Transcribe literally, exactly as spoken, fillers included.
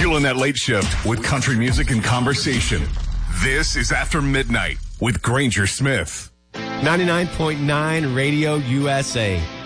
Fueling that late shift with country music and conversation. This is After Midnight with Granger Smith. ninety-nine point nine Radio U S A.